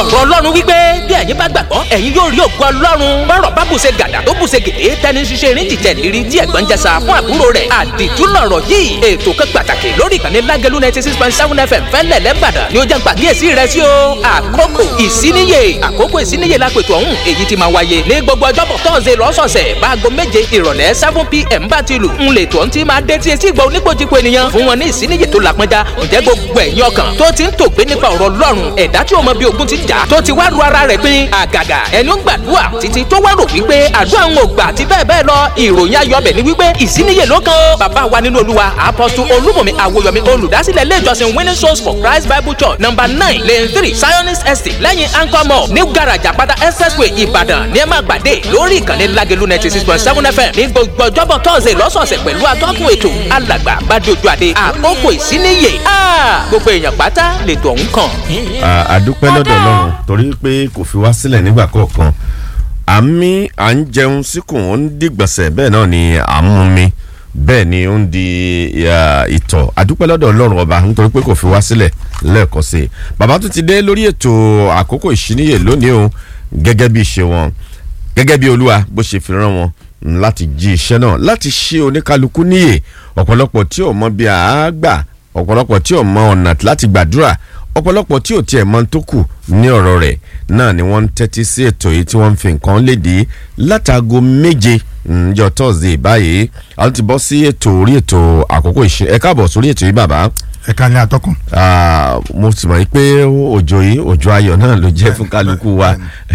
ọ̀rọ̀ Ọlọ́run wípé bí ẹ̀yin bá gbàgbọ́ ẹ̀yin yóò rí ògo Ọlọ́run. bọ́rọ̀ bá bùṣe gàdà tó bùṣe gèdè tẹni ṣiṣẹ́ erin jìjẹ́ lérí tí ẹ̀gbọ́n jẹsà fún àbúrò rẹ̀. àdìtú lọ̀rọ̀ yìí ètò kan pàtàkì lórí ìkànnì Lágẹ̀lú 96.7 FM fẹ́lẹ̀ lẹ́bàdàn ni ó jẹ́ gbàkíyèsí rẹ̀ sí o. àkókò ìsíníyè lápètò ọ̀hún èyí ti máa wáyé ní gbogbo ọjọ́bọ̀ tọ́sídẹ̀ẹ́ lọ́sọ̀ọ̀sẹ̀ báago 7 ìrọ̀lẹ́ 7 PM bá ti lù ń lè tó ń ti máa dé tí etí ìgbà oníkojúko ènìyàn fún wọn ní ìsíníyè tó lápọnjá. ǹjẹ́ gbogbo ẹ̀yin ọkàn tó ti ń tògbé nípa ọ̀rọ̀ Ọlọ́run ẹ̀dá tí ó mọ bí ogun ti jà tó ti wá ru ara rẹ̀ pín àgàgà ẹni ó gbàdúrà títí tó wá rò wípé àdúrà ń gbà àti bẹ́ẹ̀ bẹ́ẹ̀ lọ ìròyìn ayọ̀bẹ̀ ni wípé ìsíníyè ló kàn ó. bàbá wa nínú Olúwa Apostle Olúmọ̀mí Awóyọmí olùdásílẹ̀ ilé ìjọsìn Winning Souls for Christ Bible Church number 9 lane 3 Zionist Estate lẹ́yìn Anchor Mall ní garaja àpáta expressway Ìbàdàn ní ẹ máa pàdé lórí ìkànnì Lágẹ̀lú 96.7 FM ní gbogbo ọjọ́bọ̀ tọ́sídẹ̀ẹ́ lọ́sọ̀ọ̀sẹ̀ pẹ̀lú atọ́kùn ètò alàgbà Bádéojú Adé. àkókò ìsíníyè gbogbo èèyàn pátá lètò ọ̀hún kàn. àdúpẹ́ lọ́dọ̀ Ọlọ́run torí pé kò fi wá sílẹ̀ nígbà kọ̀ọ̀kan àmì à ń jẹun síkùn ó ń dìgbọ̀nsẹ̀ bẹ́ẹ̀ náà ni à ń mú mi bẹ́ẹ̀ ni ó ń di ìtọ̀ àdúpẹ́ lọ́dọ̀ Ọlọ́run ọba nítorí pé kò fi wá sílẹ̀ lẹ́ẹ̀kan sí i. bàbá tún ti dé lórí ètò àkókò ìsíníyè lónìí o gẹ́gẹ́ bí ìṣe wọn gẹ́gẹ́ bí Olúwa bó ṣe fi rán wọn láti jí iṣẹ́ náà láti ṣe oníkálukú níyè ọ̀pọ̀lọpọ̀ tí ò mọ bí a gbà ọ̀pọ̀lọpọ̀ tí ò mọ ọ̀nà láti gbàdúrà ọ̀pọ̀lọpọ̀ tí ò tiẹ̀ mọ tó kù ní ọ̀rọ̀ rẹ̀ náà ni wọ́n ń tẹ́tí sí ètò yìí tí wọ́n ń fi nǹkan léde látago 7 ǹjọ́ Thursday báyìí a ti bọ́ sí orí ètò àkókò ìṣe ẹ káàbọ̀ sórí ètò yìí bàbá. ẹ ká ní atọ́kùn. mo sì mọ̀ pé òjò ayọ̀ náà ló jẹ́ fún kálukú wa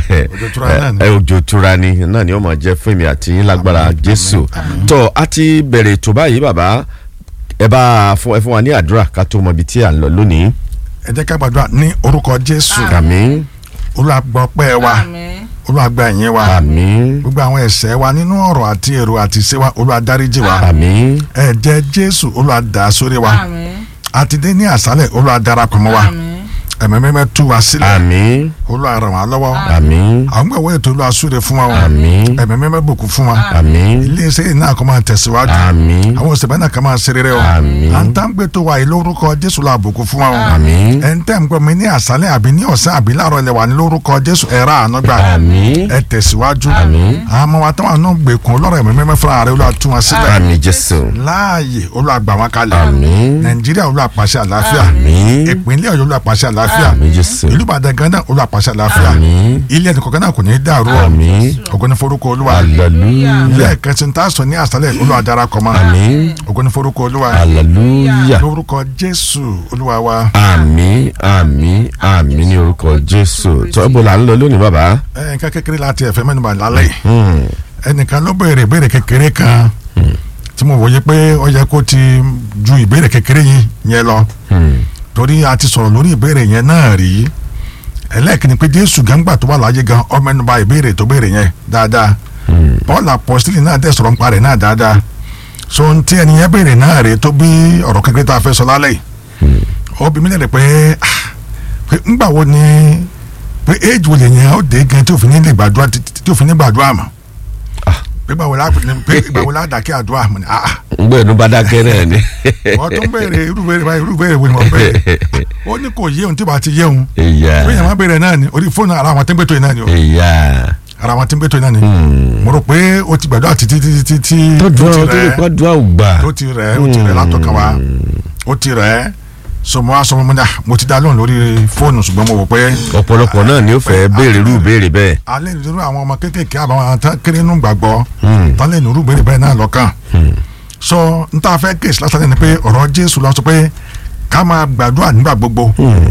òjò tura ni náà ni ó máa jẹ́ fún èmi àti yín lágbára Jésù. tó a ti bẹ̀rẹ̀ ètò báyìí bàbá ẹ fún wa ní àdúrà ká tó mọ ibi tí à ń lọ lónìí. ẹ jẹ́ ká gbàdúrà ní orúkọ Jésù. àmín. Olúwa gbọ́ ọpẹ́ wa. Olúwa gba ìyìn wa. àmín. gbogbo àwọn ẹ̀ṣẹ̀ wa nínú ọ̀rọ̀ àti èrò àti ìṣe wa Olúwa dáríjì wa. àmín. ẹ̀jẹ̀ Jésù Olúwa dà sórí wa. àti dé ní àṣálẹ̀ Olúwa darapọ̀ mọ́ wa. ẹ̀mí mímọ́ tú wa sílẹ̀. àmín. Olúwa ràn wá lọ́wọ́. àmín. àwọn gbàgbọ́ ètò Olúwa súre fún wa. àmín. ẹ̀mí mímọ́ bùkún fún wa. àmín. iléeṣẹ́ náà kó máa tẹ̀síwájú. àmín. àwọn òṣèlú náà kó máa ṣe rere o. àmín. à ń tán gbé tó wa yìí lórúkọ Jésù la bùkún fún wa o. àmín. ẹ̀ ń tẹ́ ń gbọ́ mi ní àṣálẹ̀ àbí ní ọ̀sán àbí láàárọ̀ ilẹ̀ wà ní lórúkọ Jésù ẹ̀rọ àánú gbà. àmín. ẹ tẹ̀síwájú. àmín. àmọ́ wa táwọn náà gbèkùn ọlọ́rọ̀ ẹ̀mí mímọ́ fúnra rẹ̀ Olúwa tú wọn sílẹ̀. àmín Jésù. láàyè Olúwa gbà wọn kalẹ̀. àmín. Nàìjíríà Olúwa pàṣẹ àlàáfíà. àmín. ìpínlẹ̀ Ọ̀yọ́ Olúwa pàṣẹ àlàáfíà. àmín Jésù. ìlú Ìbàdàn Gánà Olúwa pàṣẹ àlàáfíà. àmín. ilé ẹnì kọ̀ọ̀kan náà kò ní í dàrú o. àmín. ògo ni forúkọ Olúwa. hallelujah. ilé ẹ̀kẹ́sìn tá a sọ ní àṣálẹ̀ Olúwa darapọ̀ mọ́. àmín. ògo ni forúkọ Olúwa. hallelujah. lórúkọ Jésù Olúwa wa. àmín àmín àmín ní orúkọ Jésù. tó ibo là ń lọ lónìí bàbá. nǹkan kékeré láti ẹ̀fẹ́ mẹ́nuba lálẹ́ ẹnìkan ló béèrè ìbéèrè kékeré kan tí mo wòye pé ó yẹ kó ti ju ìbéèrè kékeré yẹn lọ torí a ti sọ̀rọ̀ lórí ìbéèrè yẹn náà rí ẹlẹ́ẹ̀kìnní pé Jésù gángbà tó wà láyé gan ó mẹ́nuba ìbéèrè tó béèrè yẹn dáadáa Paul apostoli náà dẹ̀ sọ̀rọ̀ nípa rẹ̀ náà dáadáa so n tí ẹni yẹn béèrè náà rè tó bí ọ̀rọ̀ kékeré tá a fẹ́ sọ lálẹ́ yìí ó bí mi lẹ́rìí pé ńgbà wo ni pé éèjì wo lè yẹn ó dé gan tí òfin ní lè gbàdúrà tí òfin ní gbàdúrà mọ́ pé ìgbà wo la dàkẹ́ àdúrà mọ́ ni ń gbé inú bá dákẹ́ náà ni. wọ́n tún béèrè irú béèrè wo ni wọ́n béèrè ó ní kò yéhun tí wàá ti yéhun ìyá pé yẹn máa béèrè náà ni orí fóònù ara àwọn tí ń gbé tó yìí náà ni o ìyá ara àwọn tí ń gbé tó yìí náà ni mo rò pé ó ti gbàdúrà títí tó dùn ó gbà tó ti rẹ̀ látọkàn wa ó ti rẹ̀ so mo wá sọ fún mi náà mo ti dá lóhùn lórí fóònù ṣùgbọ́n mo wò pé. ọ̀pọ̀lọpọ̀ náà ni ó fẹ́ béèrè irú béèrè bẹ́ẹ̀. alẹ́ ìdúró àwọn ọmọ kéékèèké àbáwọn kéré nù gbàgbọ́ tálẹ̀ ìnú irú béèrè bẹ́ẹ̀ náà lọ́kàn. so n ta fẹ́ kéèsì lásán ni pé ọ̀rọ̀ Jésù lọ sọ pé ká máa gbàdúrà nígbà gbogbo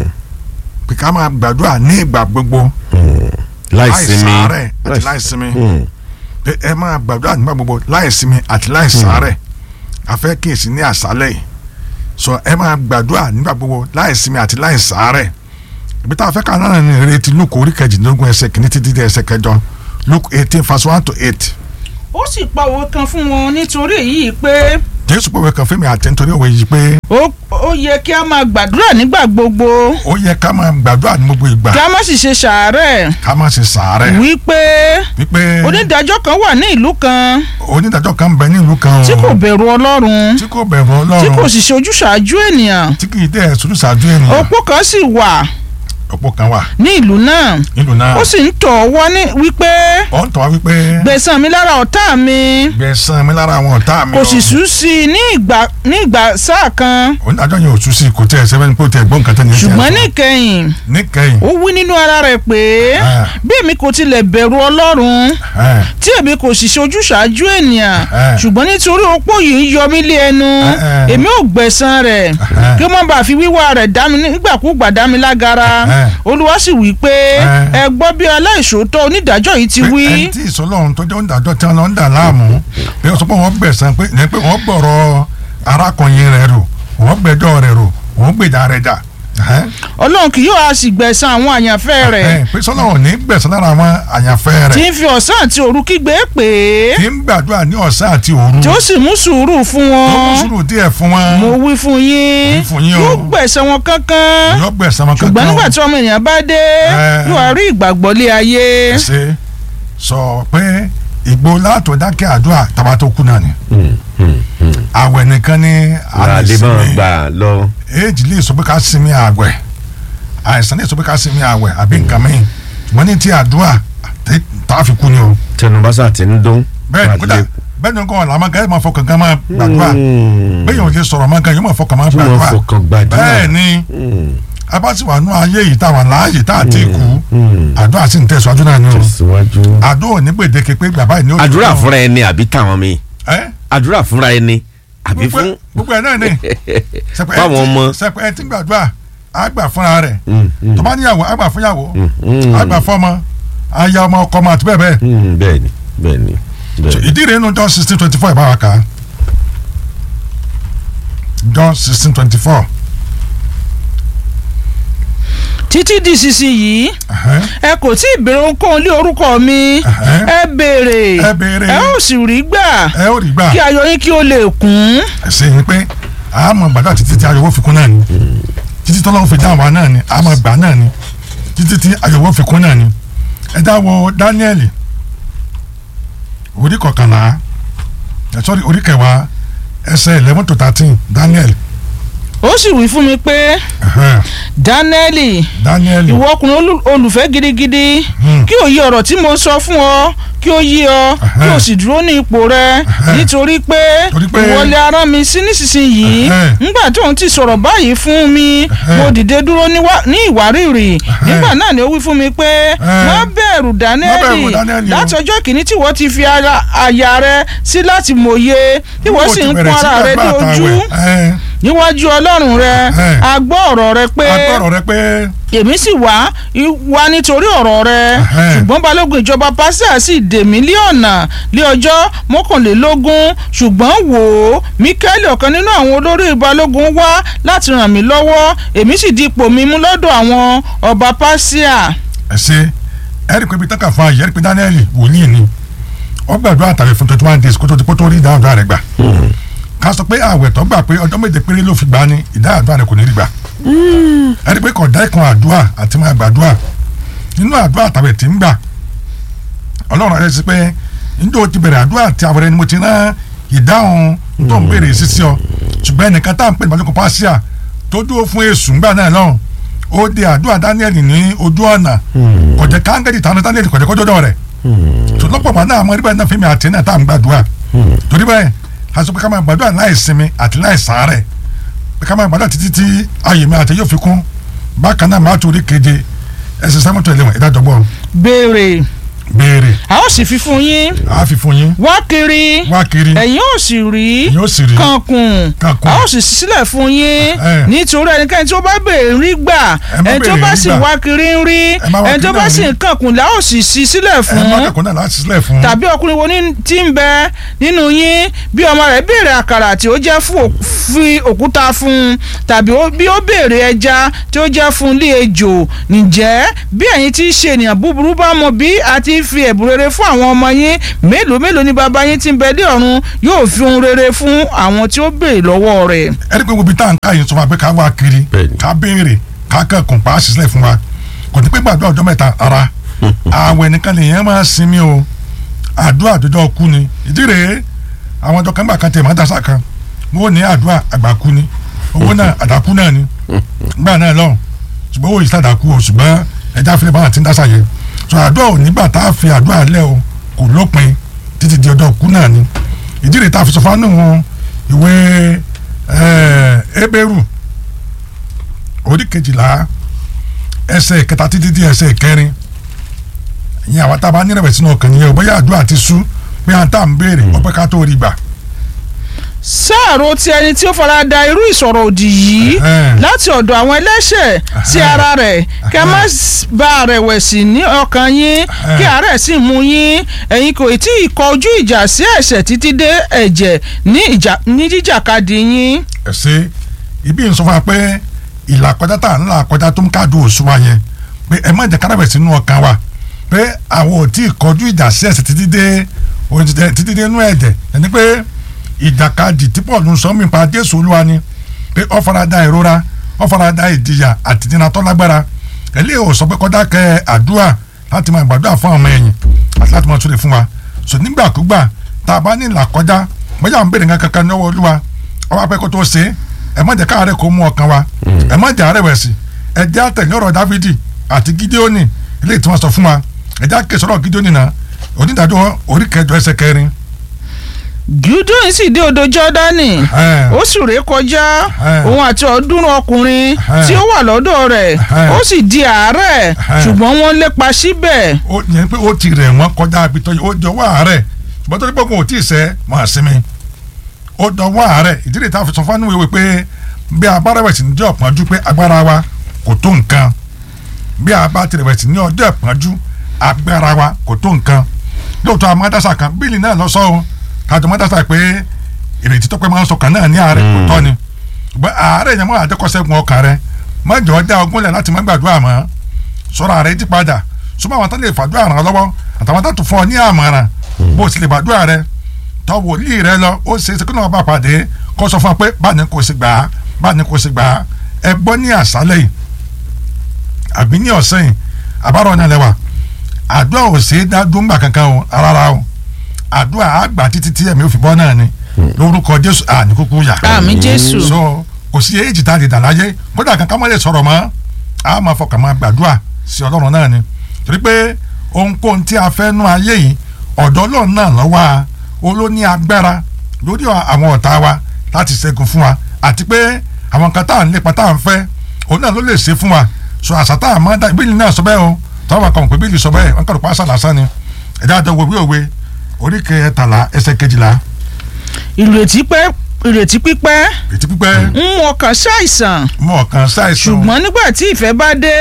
pé ká máa gbàdúrà ní ìgbà gbogbo láìsinmi àti láìsinmi pé ẹ máa gbàdúrà nígbà gbogbo láìsinmi àti láìsàárẹ̀ a fẹ́ kéèsì ní àṣálẹ̀ yìí so ẹ máa gbàdúrà nígbà gbogbo láìsinmi àti láìsàárẹ̀ ibi tá a fẹ́ ká náà ní ìrètí Lúùkù orí kejìdínlógún ẹsẹ̀ kìíní títí dé ẹsẹ̀ kẹjọ Luke 18:1-8. ó sì pa òwe kan fún wọn nítorí èyí pé. Jésù pòwe kan fún mi àti nítorí òwe yìí pé. ó yẹ kí a máa gbàdúrà nígbà gbogbo. ó yẹ ká máa gbàdúrà ní gbogbo ìgbà. kí a má sì ṣe ṣàárẹ̀. ká má ṣe ṣàárẹ̀. wípé onídàájọ́ kan wà ní ìlú kan. onídàájọ́ kan bẹ ní ìlú kan. tí kò bẹ̀rù Ọlọ́run. tí kò bẹ̀rù Ọlọ́run. tí kò sì ṣe ojúṣàájú ènìyàn. tí kì í dẹ̀ ojúṣàájú ènìyàn. opó kan sì wà. òpó kan wà ní ìlú náà nílùú náà ó sì ń tọ̀ wá ní wípé ó ń tọ́ wá wípé gbẹ̀san mi lára ọ̀tá mi gbẹ̀san mi lára àwọn ọ̀tá mi kò sì sú sí i ní ìgbà sáà kan onídàájọ́ yẹn ò tú sí kò tẹ́ ẹ sẹ́fẹ́ ní kò tẹ́ ẹ gbọ́n nǹkan tẹ́ ní ṣùgbọ́n níkẹyìn ó wí nínú ara rẹ̀ pé bí èmi kò tilẹ̀ bẹ̀rù Ọlọ́run tí èmi kò sì ṣojú ṣáájú ènìyàn ṣùgbọ́n nítorí opó yìí ń yọ mí lé ẹnu èmi ò gbẹ̀san rẹ̀ kí ó má bàa fi wíwá rẹ̀ dá mi nígbàkúgbà dá mi lágara Olúwa sì wí pé ẹ gbọ́ bí aláìṣòótọ́ onídàájọ́ yìí ti wí. ẹni tí ìsọlọ́run tó jẹ́ onídàájọ́ tí wọ́n lọ ń dà láàmú pé wọ́n sọ pé wọ́n gbẹ̀san pé wọ́n gbọ̀rọ̀ arákùnrin rẹ̀ rò wọ́n gbẹ́jọ́ rẹ̀ rò wọ́n gbèjà rẹ̀ jà. Ọlọ́run kì yóò sì gbẹ̀san àwọn àyànfẹ́ rẹ̀. pé sọlọ́run ní gbẹ̀san lára àwọn àyànfẹ́ rẹ̀. tí ń fi ọ̀sán àti òru kígbe pè é. tí ń gbàdúrà ní ọ̀sán àti òru. tí ó sì mú sùúrù fún wọn. tó mú sùúrù díẹ̀ fún wọn. mo wí fún yín. yóò gbẹ̀san wọn kankan. yóò gbẹ̀san wọn kankan. ṣùgbọ́n nígbà tí ọmọ ènìyàn bá dé yóò wá rí ìgbàgbọ́ lé ayé. ṣe sọ pé ìgbó látò dákẹ́ àdúrà tàbá tó kú náà ni. àwẹ̀ nìkan ni àlèsìmí èjì lè sọ pé ká sinmi àwẹ̀ àìsàn lè sọ pé ká sinmi àwẹ̀ àbí nǹkan mìíràn wọ́n ní ti àdúrà tá a fi kú ni o. tẹnubasa ti ń dún. bẹ́ẹ̀ni kódà bẹ́ẹ̀ni nǹkan ọ̀la máa gẹ́gẹ́ máa fọkàn gan máa gbàdúrà bẹ́ẹ̀ yóò lè sọ̀rọ̀ máa gan yóò máa fọkàn máa gbàdúrà bẹ́ẹ̀ni abáṣiwà nù ayé yìí táwọn láàyè tá a ti kú àdúrà sì ń tẹ̀síwájú náà ni o àdúrà ní gbèdéke pé bàbá yìí ní. àdúrà fúnra ẹni àbí táwọn mi àdúrà fúnra ẹni àbí fún. gbogbo ẹ náà ni fáwọn ọmọ. sẹpẹ ẹ ti ń gbàdúrà àgbà fúnra rẹ̀ tó bá níyàwó àgbà fúnyàwó àgbà fọmọ aya ọmọ ọkọ ọmọ àti bẹ́ẹ̀ bẹ́ẹ̀. bẹ́ẹ̀ni bẹ́ẹ̀ni. ìdí rẹ̀ nínú John 16:24 ìbára ká John 16:24. títí di sísìnyí ẹ kò tí ì béèrè ohunkóhun lé orúkọ mi ẹ béèrè ẹ ó sì rí gbà kí ayọ̀ yín kí ó lè kún. ẹ ṣe yín pé àmọ́ gbàdúrà títí tí ayọ̀ wọ́n fi kún náà ni títí tọ́lọ́wọ́ fi dáhùn wa náà ni àmọ́ gbà náà ni títí tí ayọ̀ wọ́n fi kún náà ni. ẹ dáwọ́ Dáníẹ́lì orí kọkànlá orí kẹwàá ẹsẹ̀ 11-13 Dáníẹ́lì. ó sì wí fún mi pé Dáníẹ́lì ìwọ ọkùnrin olùfẹ́ gidigidi kí o yí ọ̀rọ̀ tí mo sọ fún ọ kí o yí ọ kí o sì dúró ní ipò rẹ nítorí pé ìwọlé ara mi sí nísinsìnyí nígbà tí òun ti sọ̀rọ̀ báyìí fún mi mo dìde dúró ní ìwárìrì nígbà náà ni ó wí fún mi pé má bẹ̀rù Dáníẹ́lì láti ọjọ́ kìíní tí wọ́n ti fi àyà rẹ sí láti mòye tí wọ́n sì ń pọ́n ara rẹ ní ojú níwájú Ọlọ́run rẹ a gbọ́ ọ̀rọ̀ rẹ pé èmi sì wá nítorí ọ̀rọ̀ rẹ ṣùgbọ́n balógun ìjọba Páṣíà sì dè mí lé ọ̀nà lé ọjọ́ mọ́kànlélógún ṣùgbọ́n wò ó Míkáélì ọ̀kan nínú àwọn olórí balógun wá láti ràn mí lọ́wọ́ èmi sì di ipò mi mú lọ́dọ̀ àwọn ọba Páṣíà. ẹ ṣe ẹ rí i pé ibi tọ́ka fún ayé ẹ rí i pé Dáníẹ́lì wòlíì ni ó gbàdúrà àtàwé fún 21 days kó tó rí ìdáhùn rẹ̀ gbà ká sọ pé àwẹ̀ tó gbà pé ọjọ́ méje péré ló fi gbà ní ìdáhùn àdúrà rẹ̀ kò ní rí gbà ẹ rí i pé kò dá ìkan àdúrà àti máa gbàdúrà nínú àdúrà àtàwẹ̀ tí ń gbà Ọlọ́run rẹ̀ sí pé níjọ́ ti bẹ̀rẹ̀ àdúrà àti àwẹ̀rẹ̀ ni mo ti rán ìdáhùn tó ń béèrè sísí ọ ṣùgbọ́n ẹnìkan tá à ń pè ní balógun Páṣíà tó dúró fún èṣù ńgbà náà lọ́hùn ó de àdúrà Dáníẹ́lì ní ojú ọ̀nà kọ̀jẹ̀ káńgẹ́dì tàánú Dáníẹ́lì kọ̀jẹ̀ kọ́jọ́dọ̀ rẹ̀ tó lọ́pọ̀ pa náà àmọ́ ẹ̀rí báyìí náà fẹ́mi àti náà tá à ń gbàdúrà torí báyìí a sọ pé ká máa gbàdúrà láì sinmi àti láì sàárẹ̀ pé ká máa gbàdúrà títí tí ayé mi àti yóò fi kún bákan náà máa torí keje ẹsẹ̀ sámọ́tò ẹlẹ́wọ̀n ìdájọ́gbọ́. béèrè a ó sì fi fún yín. a fi fún yín. wá kiri ẹ̀yin ó sì rí kankun a ó sì sílẹ̀ fún yín nítorí ẹnikẹ́ni tó bá béèrè rí gbà ẹni tó bá sì wá kiri ń rí ẹni tó bá sì ń kankun la ó sì ṣí sílẹ̀ fún tàbí ọkùnrin wo tí ń bẹ nínú yín bí ọmọ rẹ̀ béèrè àkàrà tí ó jẹ́ fi òkúta fún tàbí bí ó béèrè ẹja tí ó jẹ́ fún lé ejò ǹjẹ́ bí ẹ̀yin tí í ṣe ènìyàn búburú bá mọ bí àti fi ẹ̀bùn rere fún àwọn ọmọ yín mélòó ni bàbá yín tí ń bẹ dé ọ̀run yóò fi ohun rere fún àwọn tí ó béèrè lọ́wọ́ rẹ̀. ẹni pé gbogbo tá à ń ká yìí sọ wá pé ká wá kiri ká béèrè ká kẹ́kọ̀ọ́ pa á sì sílẹ̀ fún wa kò ní pé gbàdúrà ọjọ́ mẹ́ta ara àwẹ̀ nìkan lèèyàn máa sinmi o àdúrà àdójọ́ kú ni ìdí rèé àwọn ọjọ́ kan gbà kan tẹ̀ máa dàsà kan wọ́n ní àdúrà àgbàkú ni owó náà àdàkú náà ni gbà náà lọ́hùn ṣùgbọ́n owó ìsìlẹ̀ kú o ṣùgbọ́n ẹja fílẹ̀ báwọn ti ń dáṣà yẹn so àdúrà ò nígbà tá a fi àdúrà lẹ̀ o kò lópin títí di ọjọ́ kú náà ni ìdí rẹ̀ tá a fi sọ fún àwọn ìwé Hébérù orí 12 ẹsẹ̀ 1 títí di ẹsẹ̀ 4 ìyẹn àwọn tá a bá nírẹ̀wẹ̀sì náà kàn yẹn o bóyá àdúrà ti sú pé à ń tà ń béèrè ọpẹ́ ká tó rí gbà. sáàrò ti ẹni tí ó fara da irú ìsọ̀rọ̀ òdì yìí láti ọ̀dọ̀ àwọn ẹlẹ́ṣẹ̀ sí ara rẹ̀ kẹ́ má bà rẹ̀wẹ̀sì ní ọkàn yín kí àárẹ̀ sì mú yín ẹ̀yin kò tí ì kọjú ìjà sí ẹ̀ṣẹ̀ títí dé ẹ̀jẹ̀ ní jíjàkadì yín. ẹ ṣe ibi ń sọ fún wa pé ìlàkọjá tá à ń là kọjá tó ń káàdùn òṣù wa yẹn pé ẹ má jẹ́ kárẹ̀wẹ̀sì nínú ọkàn wa pé àwọn ò tí ì kọjú ìjà sí ẹ̀ṣẹ̀ títí dé inú ẹ̀jẹ̀ ẹni pé ìjàkadì tí Paul ń sọ mí pa Jésù Olúwa ni pé ó farada ìrora ó farada ìjìyà àti ìdínà tó lágbára eléyìí ò sọ pé kọ́dá kẹ àdúrà láti máa gbàdúrà fún ọmọ ẹ̀yìn àti láti máa súre fún wa so nígbàkúgbà tá a bá ní ìlàkọjá bóyá ń béèrè nǹkan kankan lọ́wọ́ Olúwa ọwọ́ apẹ́ kó tó ṣe ẹ má jẹ́ káàárẹ̀ kó mú ọkàn wa ẹ má jẹ́ àrẹ̀wẹ̀sì ẹ jẹ́ àtẹ̀lé ọ̀rọ̀ Dáfídì àti Gídíónì eléyìí tí wọ́n sọ fún wa ẹ jẹ́ àkẹ́sọ̀rọ̀ Gídíónì náà onídàájọ́ orí 9 ẹsẹ̀ 4. Gideoni sì dé odò Jọ́dánì ó sì ré kọjá òun àti ọ̀ọ́dúnrún ọkùnrin tí ó wà lọ́dọ̀ rẹ̀ ó sì di àárẹ̀ ṣùgbọ́n wọ́n lépa síbẹ̀. ó yẹn pé ó ti rẹ̀ wọ́n kọjá ibi tó yẹ ó jọ̀wọ́ àárẹ̀ ṣùgbọ́n tó ní gbogbo ò tí ì sẹ́ máa sinmi ó jọ̀wọ́ àárẹ̀ ìdílé tá a fi sọ fún àwọn pé bí a bá rẹ̀wẹ̀sì ní ọjọ́ ìpọ́njú pé agbára wa kò tó nǹkan bí a bá ti rẹ̀wẹ̀sì ní ọjọ́ ìpọ́njú agbára wa kò tó nǹkan lóòótọ́ amádásà kan bíìlì náà lọ sọ́ọ́ kájọ mọ́tà sáà pé ìrètí tó pé máa ń sọkàn náà ní àárẹ̀ kò tọ́ ni ṣùgbọ́n àárẹ̀ yẹn mọ́ àdékọ́sẹ́gun ọkàn rẹ má jọ dá ogún lẹ̀ láti má gbàdúrà mọ́ sọ̀rọ̀ àárẹ̀ jí padà súnmọ́ àwọn tó lè fàdúrà ràn lọ́wọ́ àtàwọn tó tún fún ọ ní àmọ̀ràn bó o sì lè gbàdúrà rẹ tọ́ wòlíì rẹ lọ ó ṣe é ṣe kí wọ́n bá pàdé kó sọ fún ọ pé báni kò sì gbà á báni kò sì gbà á ẹ gbọ́ ní àṣálẹ̀ yìí àbí ní ọ̀sẹ̀ yìí àbárò náà lẹ́wà àdúrà ò ṣe é dá dúngbà kankan o rárá o àdúrà àgbà títí tí ẹ̀mí ò fi bọ́ náà ni lórúkọ Jésù àní kúkú yà. àmín Jésù. so kò sí èjì tá a lè dà láyé kódà kankan má lè sọ̀rọ̀ mọ́ a máa fọkàn máa gbàdúrà sí Ọlọ́run náà ni torí pé ohunkóhun tí a fẹ́ nú ayé yìí ọ̀dọ̀ Ọlọ́run náà lọ́wọ́ olóní agbára lórí àwọn ọ̀tá wa láti ṣẹ́gun fún wa àti pé àwọn kan tá à ń lépa tá à ń fẹ́ òun náà ló lè ṣe fún wa so àṣà tá à máa dá bíìlì náà sọ bẹ́ẹ̀ o tọ́wọ́ kan pé bíìlì sọ bẹ́ẹ̀ wọn kàn pa àṣà lásán ni ẹ̀dá àjọ òwe orí 13 ẹsẹ̀ 12. ìrètí pípẹ́. ìrètí pípẹ́. ń ọkàn ṣàìsàn. ṣùgbọ́n nígbà tí ìfẹ́ bá dé.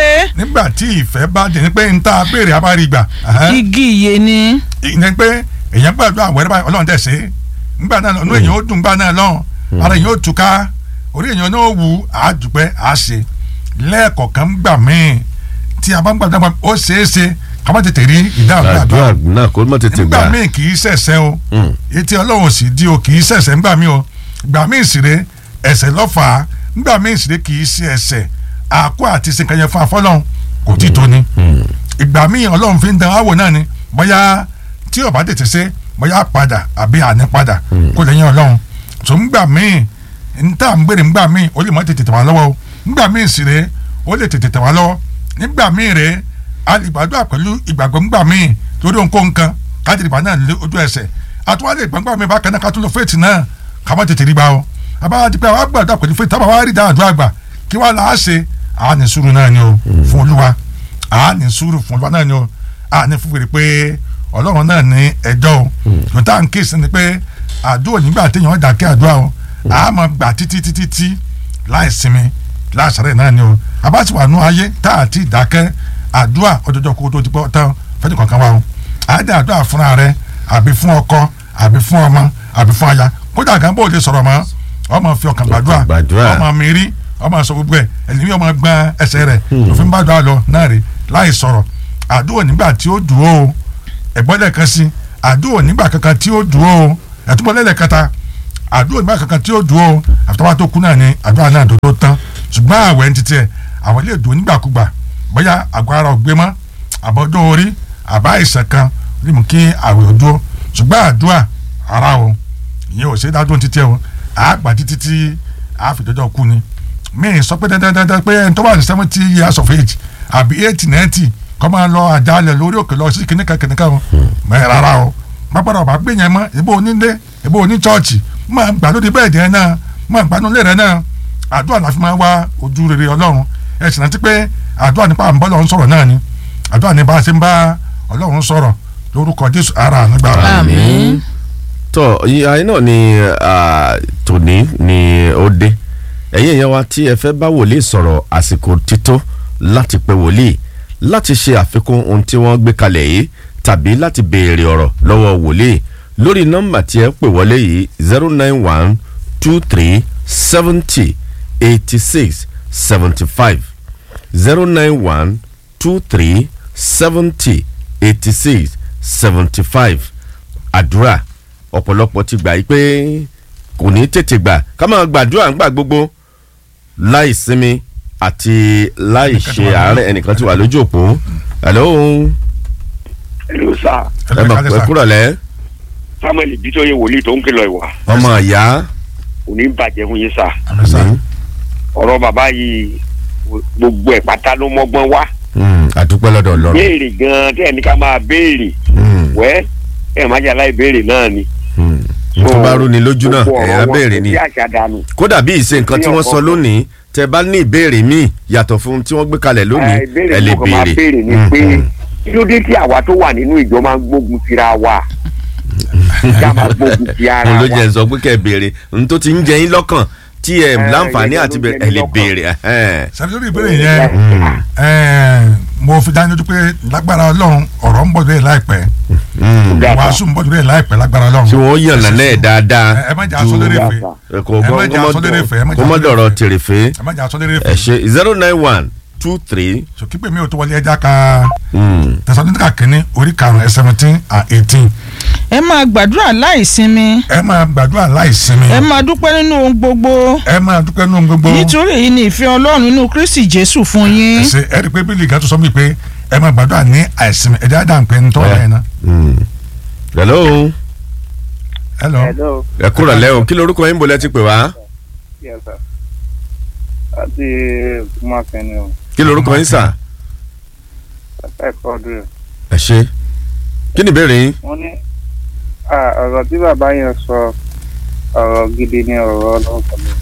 ni pé n ta béèrè abárí gbà. igi iye ni. ìyẹn pé èèyàn gbàdúrà wẹ́rẹ́ báyìí Ọlọ́run tẹ̀ ṣe nígbà náà ọ̀nà èèyàn ó dùn gbà náà lọ́hùn ara èèyàn ó túká orí èèyàn náà ó wù àdùpẹ́ àṣe lẹ́ẹ̀kọ̀ọ̀kan gbà míì tí a bá ń gbàdúrà ó ṣeé ṣe ká má tètè rí ìdáhùn àdúrà náà kó má tètè gbà. nígbà míì kì í ṣẹ̀ṣẹ̀ o etí Ọlọ́run sì di o kì í ṣẹ̀ṣẹ̀ nígbà míì o ìgbà míì sì rè ẹ̀ṣẹ̀ lọ́fà nígbà míì sì rè kì í ṣe ẹ̀ṣẹ̀ àkó àti ṣèkẹyẹ fún afọlọ́run kò tí tó ni ìgbà míì Ọlọ́run fi ń dan àwò náà ni bóyá tí ó bá tètè ṣe bóyá padà àbí àní padà kó lẹ́yìn Ọlọ́run tó nígbà míì níta ń gbèrè nígbà míì ó lè má tètè tẹ̀ wá lọ́wọ́ o nígbà míì sì rè ó lè tètè tẹ̀ wá lọ́wọ́ nígbà míì rè alìgbàdúrà pẹ̀lú ìgbàgbọ́ ńgbà míì lórí nǹkan kan kájìrìbá náà lé ojú ẹsẹ̀ àtúwálé ìgbàgbọ́ mi bá kẹ́ná ká tún lọ fèètì náà ká má tètè rí gbà o àbá ti pé àwọn àgbàdúrà pẹ̀lú fèètì tábà wá rí dáadúrà gbà kí wàá là á ṣe àání sùúrù náà ni o fún Olúwa àání sùúrù fún Olúwa náà ni o àní fún wèrè pé Ọlọ́run náà ní ẹjọ́ o lóta ń kéésì ni pé àdúrà nígbà téèyàn dàkẹ́ àdúrà o àmọ́ gbà títí láì sinmi láì sàrẹ̀ náà ni o àbá ti wà nú ayé tá àti ìdákẹ́ àdúrà ọjọjọ kó tó ti pọ tán fẹjọ kankan wa o àdé àdúrà fúnra rẹ àbí fún ọkọ àbí fún ọmọ àbí fún aya kódà gan bó lè sọ̀rọ̀ mọ́ ọmọ fi ọkàn gbàdúrà ọmọ mi rí ọmọ sọ gbogbo ẹ ẹni ọmọ gbọ́n ẹsẹ̀ rẹ̀ òfin gbàdúrà lọ náà rí láì sọ̀rọ̀ àdúrà nígbà tí ó dúró o ẹ̀gbọ́n lẹ́ẹ̀kan sí àdúrà nígbà kankan tí ó dúró o ẹ̀túnbọ̀ lẹ́ẹ̀kẹta àdúrà nígbà kankan tí ó dúró o àfitọ́wá tó kú náà ni àdúrà náà tó tán ṣùgbọ́n àwẹ̀ ń titẹ̀ àwọn ilé ìdùn nígbàkúgbà bóyá àgọ́ ara ọ̀gbẹ́ mọ́ àbọ̀dọ́ orí àbá ìsàn kan ní mú kí àwẹ̀ òdúró ṣùgbọ́n àdúrà ara o ìyẹn ò ṣe é dádúró títí ẹ o àgbà títí tí àfìdọ́jọ́ kú ni mi sọ pé dandandandan pé ẹni tó wà ní 70 years of age àbí 80-90 kọ́ máa lọ àjálẹ̀ lórí òkè lọ sí kìnìkan wọn mẹ́rin rárá o pápára ọba gbé yẹn mọ́ ìbò onílé ìbò oní chọ́ọ̀chì máa gbà lóde bẹ́ẹ̀dì ẹ̀ náà máa gbà nílé rẹ̀ náà àdúrà la fi máa wá ojú rere ọlọ́run ẹ sì rántí pé àdúrà nípa àmì bọ́lọ́run sọ̀rọ̀ náà ni àdúrà ní bá a ṣe ń bá ọlọ́run sọ̀rọ̀ lórúkọ Jésù ara ànígbà. àmín. tọ ayé náà ni tòní ni ó dé ẹ̀yin èèyàn wa tí ẹ fẹ́ bá wòlíì sọ̀rọ̀ àsìkò tító láti pe wòlíì láti ṣe àfikún ohun tí wọ́n gbé kalẹ̀ yìí tàbí láti béèrè ọ̀rọ̀ lọ́wọ́ wòlíì lórí nọ́mbà tí ẹ pè wọlé yìí 09123708675 09123708675 àdúrà ọ̀pọ̀lọpọ̀ ti gbà yìí pé kò ní tètè gbà ká máa gbàdúrà ńgbà gbogbo láì sinmi àti láì ṣe àárẹ̀ ẹnìkan tí wà lójú òpó. hello. hello sir. ẹ kúrò lẹ́. Samuel Bítóyè wòlíì tó ń kìlọ̀ ìwà. ọmọ ìyá. òní bàjẹ́ fún yín sà. ọ̀rọ̀ bàbá yìí gbogbo ẹ̀ pátá ló mọ́gbọ́n wá. àdúpẹ́ lọ́dọ̀ Ọlọ́run. béèrè gan-an tẹ́ ẹ̀ ní ká máa béèrè. wẹ́ ẹ̀ má jà láì béèrè náà ni. tó bá rú ni lójú náà ẹ̀yà béèrè ni. kódà bí ìṣe nǹkan tí wọ́n sọ lónìí tẹ́ bá ní ìbéèrè míì yàtọ̀ fún tí wọ́n gbé kalẹ̀ lónìí ẹ lè béèrè. béèrè ni pé kí ló dé tí àwa tó wà nínú ìjọ máa ń gbógun tira wa. ká máa gbógun ti ara wa. ló jẹ́ sọ pé kẹ́ ẹ béèrè n tó ti ń jẹ yín lọ́kàn tí ẹ láǹfààní àti ẹ lè béèrè. sàbí lórí ìbéèrè yẹn mo fi dání lójú pé lágbára Ọlọ́run ọ̀rọ̀ ń bọ̀ lóye láìpẹ́ wàásù ń bọ̀ lóye láìpẹ́ lágbára Ọlọ́run. tí wọ́n yànnà náà dáadáa ẹ má jà aṣọ lérè fè kó mọ́ dọ̀rọ̀ tèrè fè ẹ má jà aṣọ lérè fè. ẹ ṣe 09123. so kí pé mi ò tó wọlé ẹja ka Tẹsalóníkà kínní orí 5:17-18. ẹ máa gbàdúrà láì sinmi. ẹ máa gbàdúrà láì sinmi. ẹ máa dúpẹ́ nínú ohun gbogbo. ẹ máa dúpẹ́ nínú ohun gbogbo. nítorí èyí ni ìfẹ́ Ọlọ́run nínú Kristi Jésù fún yín. ẹ ṣe ẹ rí i pé bíbélì kan tó sọ mí pé ẹ máa gbàdúrà ní àìsinmi ẹ dáadáa ń pè ní tọ́lá yẹn náà. hello. hello. ẹ kúrò lẹ́wọ̀n kí lorúkọ yín bolẹ́ ti pè wá. Yes, sir. Àti Kúmákẹ́ni o. kí lorúkọ yín sà. Ẹ̀kọ́ ọdún rẹ̀. ẹ ṣe kí ni ìbéèrè yín. Wọ́n ní ọ̀rọ̀ tí bàbá yẹn sọ ọ̀rọ̀ gidi ni ọ̀rọ̀ Ọlọ́run sọ mi.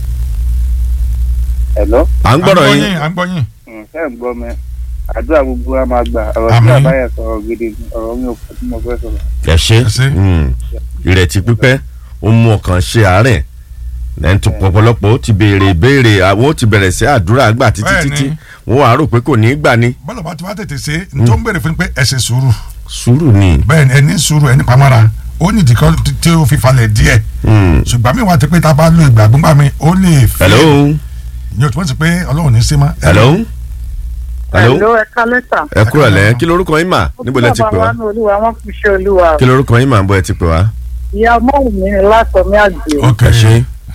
Hello. à ń gbọ́dọ̀ yín. à ń gbọ́ yín. Ṣé ń gbọ́ mi? Àdúrà gbogbo wa máa gbà ọ̀rọ̀ tí bàbá yẹn sọ ọ̀rọ̀ gidi ni ọ̀rọ̀ mi ò kọ́ tí mo fẹ́ sọ̀rọ̀. ẹ ṣe ìrètí pípẹ́ ó mú ọkàn ṣe àárẹ̀ lẹ́yìn tó pọ̀pọ̀lọpọ̀ ó ti béèrè ìbéèrè àwọn ó ti bẹ̀rẹ̀ sí àdúrà gbà títí wọ́n wàá rò pé kò ní í gbà ni. bọ́lá bá ti wá tètè ṣe n tó ń béèrè fún pé ẹ ṣe sùúrù. sùúrù ni. bẹ́ẹ̀ ni ẹni sùúrù ẹni pamọ́ra ó ní ìdíkọ́ tí ó fi falẹ̀ díẹ̀. ṣùgbọ́n mi wà ti pé tá a bá lo ìgbà gbọ́ngbà mi ó lè fẹ́. hello. ìyẹn ò tí wọ́n ti pé Ọlọ́run ní í ṣe mọ́. hello. hello ẹ kálẹ́ sà. ẹ kúrò lẹ́ kí lorúkọ yín mà níbo lẹ ti pè wá. kí lorúkọ yín mà ń bọ́ ẹ ti pè wá. ìyá ọmọwùmí ni látọmí àgbẹ̀. ok ṣe.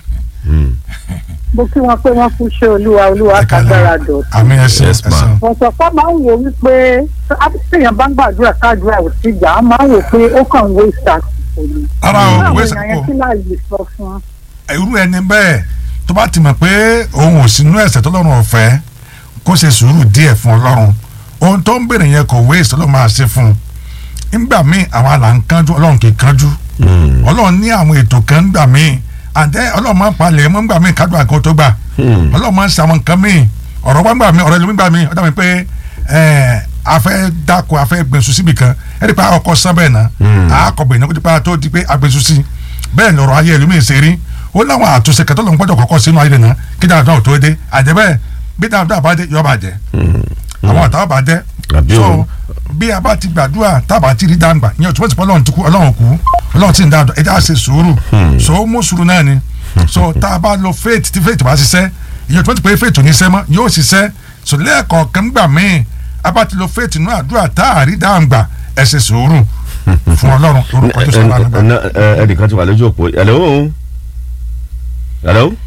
mo kí wọn pé wọn kú ṣe olúwa kágbára dọ̀tí. àmì ẹsẹ̀ ẹsẹ̀. ọ̀sọ̀fọ́ máa ń wò wípé téèyàn bá ń gbàdúrà káàdúrà ò sí gbà á máa ń wò pé ó kàn ń wé ìsàkóso ni. ara ò wé ìsàkóso. àwọn èèyàn yẹn kí láàyè sọ fún. irú ẹni bẹ́ẹ̀ tó bá ti mọ̀ pé òun ò sínú ẹ̀ṣẹ̀ tọ́lọ́run ọ̀fẹ́ kó ṣe sùúrù díẹ̀ fún Ọlọ́run ohun tó ń béèrè yẹn kò wé ìsọlọ́ máa ṣe fún un nígbà míì àwọn àlà ń kánjú Ọlọ́run kì í kánjú Ọlọ́run ní àwọn ètò kan nígbà míì àǹtẹ́ Ọlọ́run máa ń palẹ̀ mọ́ nígbà míì kájú àgọ́ tó gbà Ọlọ́run máa ń ṣe àwọn nǹkan míì ọ̀rọ̀ wá nígbà míì ọ̀rọ̀ ẹlòmíì nígbà míì ọ̀dà mi pé afẹ́ dáko afẹ́ gbẹ̀sù síbi kan ẹ̀rí pa ọkọ̀ sán bẹ́ẹ̀ náà àákọ̀bẹ̀ ìnáwó dípá tó di pé agbẹ̀sù sí bẹ́ẹ̀ ni ọ̀rọ̀ ayé ẹlòmíì ṣe rí ó láwọn àtúnṣe kẹtọ́ lòun gbọ́dọ̀ kọ́kọ́ sínú ayé náà kí dáadáa tó dé àjẹbẹ́ẹ̀ bí dáadáa bá dé yọ bàjẹ́ àwọn àtàwọn bàjẹ́ so bí a bá ti gbàdúrà tábà ti rí dáńgbà ìyẹn òtún ti pọ́ Ọlọ́run ti kú Ọlọ́run kú Ọlọ́run ti ń dáadọ́ ẹ já ṣe sùúrù so ó mú sùúrù náà ni so tá a bá lo faith tí faith bá ṣiṣẹ́ ìyẹn òtún ti pé faith ò ní ṣẹ́ mọ́ yóò ṣiṣẹ́ so lẹ́ẹ̀kọ̀ọ̀kan gbà míì a bá ti lo faith inú àdúrà tá a rí dáńgbà ẹ ṣe sùúrù fún Ọlọ́run lórúkọ Jésù. ẹnìkan ti wà lójú òpó hello.